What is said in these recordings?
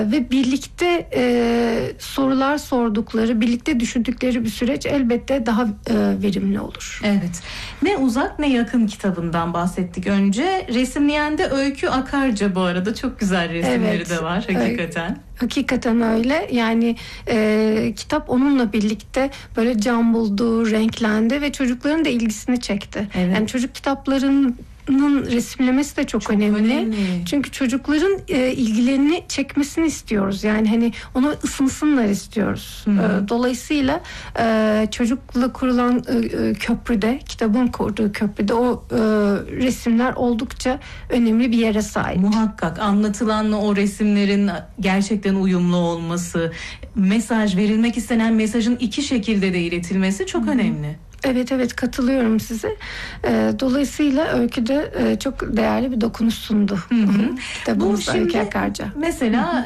Ve birlikte sorular sordukları, birlikte düşündükleri bir süreç elbette daha verimli olur. Evet. Ne uzak ne yakın kitabından bahsettik önce. Resimleyen de Öykü Akarca bu arada. Çok güzel resimleri de var hakikaten. Hakikaten öyle. Yani kitap onunla birlikte böyle can buldu, renklendi ve çocukların da ilgisini çekti. Evet. Yani çocuk kitaplarının resimlemesi de çok önemli. Çünkü çocukların ilgilerini çekmesini istiyoruz. Yani hani ona ısınsınlar istiyoruz. Dolayısıyla çocukla kurulan köprüde, kitabın kurduğu köprüde o resimler oldukça önemli bir yere sahip. Muhakkak anlatılanla o resimlerin gerçekten uyumlu olması, mesaj, verilmek istenen mesajın iki şekilde de iletilmesi çok önemli. Evet katılıyorum size. Dolayısıyla Öykü'de çok değerli bir dokunuş sundu. Kitabımız Öykü Akarca. Mesela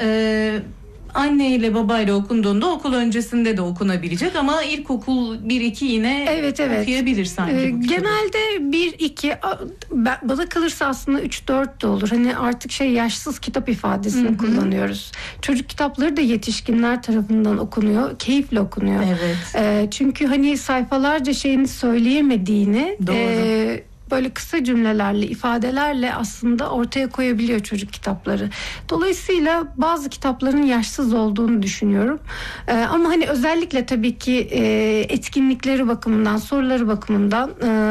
anne ile babayla okunduğunda okul öncesinde de okunabilecek ama ilkokul 1-2 yine okuyabilir sanki bu kitabı. Genelde 1-2, bana kalırsa aslında 3-4 de olur. Hani artık yaşsız kitap ifadesini kullanıyoruz. Çocuk kitapları da yetişkinler tarafından okunuyor. Keyifle okunuyor. Evet. Çünkü hani sayfalarca şeyini söyleyemediğini böyle kısa cümlelerle, ifadelerle aslında ortaya koyabiliyor çocuk kitapları. Dolayısıyla bazı kitapların yaşsız olduğunu düşünüyorum. Ama hani özellikle tabii ki etkinlikleri bakımından, soruları bakımından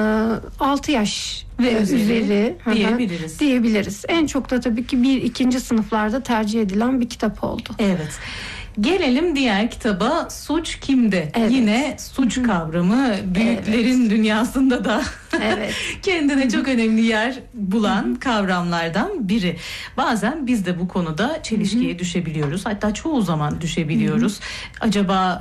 6 yaş ve üzeri diyebiliriz. En çok da tabii ki 1-2. sınıflarda tercih edilen bir kitap oldu. Evet. Gelelim diğer kitaba, Suç Kimde? Yine suç kavramı büyüklerin dünyasında da kendine çok önemli yer bulan kavramlardan biri. Bazen biz de bu konuda çelişkiye düşebiliyoruz. Hatta çoğu zaman düşebiliyoruz. Acaba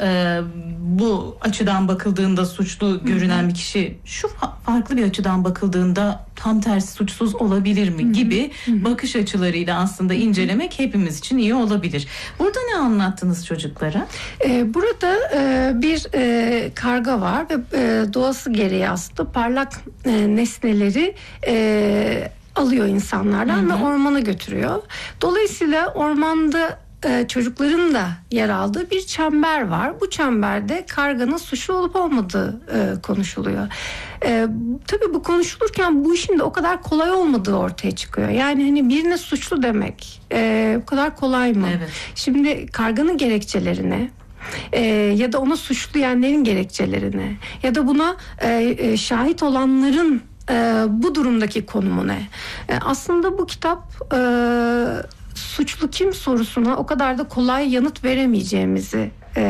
bu açıdan bakıldığında suçlu görünen bir kişi şu farklı bir açıdan bakıldığında tam tersi suçsuz olabilir mi gibi bakış açılarıyla aslında incelemek hepimiz için iyi olabilir. Burada ne anlattınız çocuklara? Burada bir karga var ve doğası gereği aslında parlak nesneleri alıyor insanlardan ve ormana götürüyor. Dolayısıyla ormanda çocukların da yer aldığı bir çember var. Bu çemberde karganın suçlu olup olmadığı konuşuluyor. Tabii bu konuşulurken bu işin de o kadar kolay olmadığı ortaya çıkıyor. Yani hani birine suçlu demek bu kadar kolay mı? Evet. Şimdi karganın gerekçelerine ya da ona suçlayanların gerekçelerine ya da buna şahit olanların bu durumdaki konumu ne? Aslında bu kitap suçlu kim sorusuna o kadar da kolay yanıt veremeyeceğimizi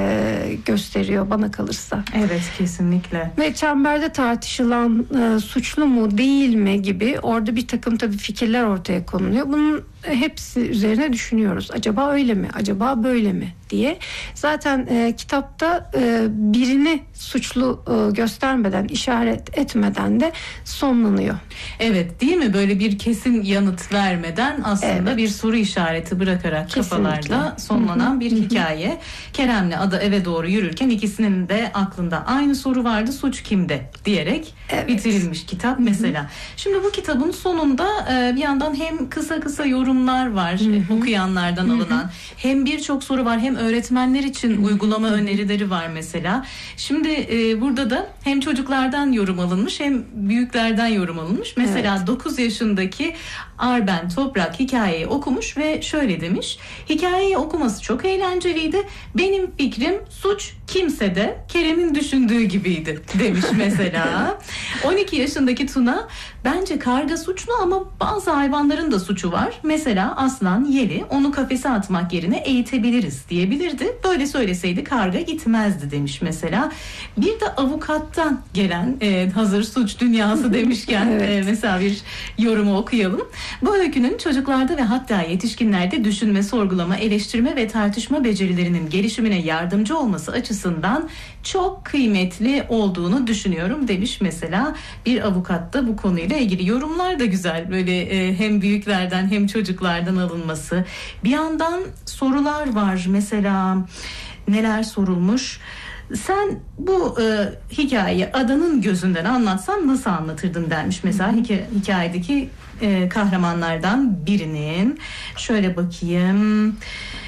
gösteriyor bana kalırsa. Evet, kesinlikle. Ve çemberde tartışılan suçlu mu değil mi gibi orada bir takım tabii fikirler ortaya konuluyor. Bunun hepsi üzerine düşünüyoruz. Acaba öyle mi? Acaba böyle mi? diye. Zaten kitapta birini suçlu göstermeden, işaret etmeden de sonlanıyor. Evet, değil mi? Böyle bir kesin yanıt vermeden aslında bir soru işareti bırakarak kafalarda sonlanan bir hikaye. Kerem'le Ada eve doğru yürürken ikisinin de aklında aynı soru vardı. Suç kimde? Diyerek bitirilmiş kitap mesela. Şimdi bu kitabın sonunda bir yandan hem kısa yorumlar var okuyanlardan alınan, hem birçok soru var, hem öğretmenler için uygulama önerileri var mesela. Şimdi burada da hem çocuklardan yorum alınmış hem büyüklerden yorum alınmış. Mesela 9 yaşındaki Arben Toprak hikayeyi okumuş ve şöyle demiş: hikayeyi okuması çok eğlenceliydi. Benim fikrim suç kimsede Kerem'in düşündüğü gibiydi demiş mesela. 12 yaşındaki Tuna, bence karga suçlu ama bazı hayvanların da suçu var. Mesela aslan, yeli, onu kafese atmak yerine eğitebiliriz diyebilirdi. Böyle söyleseydi karga gitmezdi demiş mesela. Bir de avukattan gelen hazır suç dünyası demişken mesela bir yorumu okuyalım. Bu öykünün çocuklarda ve hatta yetişkinlerde düşünme, sorgulama, eleştirme ve tartışma becerilerinin gelişimine yardımcı olması açısından çok kıymetli olduğunu düşünüyorum demiş mesela bir avukat da bu konuyla ilgili. Yorumlar da güzel, böyle hem büyüklerden hem çocuklardan alınması. Bir yandan sorular var mesela, neler sorulmuş? Sen bu hikayeyi Ada'nın gözünden anlatsan nasıl anlatırdın dermiş mesela hikayedeki kahramanlardan birinin. Şöyle bakayım.